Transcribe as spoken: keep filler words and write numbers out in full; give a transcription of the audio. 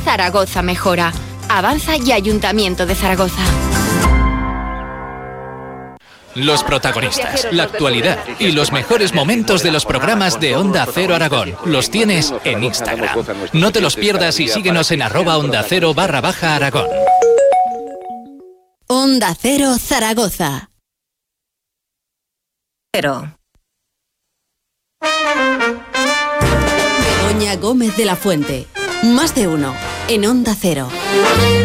Zaragoza mejora. Avanza y Ayuntamiento de Zaragoza. Los protagonistas, la actualidad y los mejores momentos de los programas de Onda Cero Aragón los tienes en Instagram. No te los pierdas y síguenos en arroba Onda Cero barra baja Aragón. Onda Cero Zaragoza. Cero. Begoña Gómez de la Fuente. Más de uno en Onda Cero.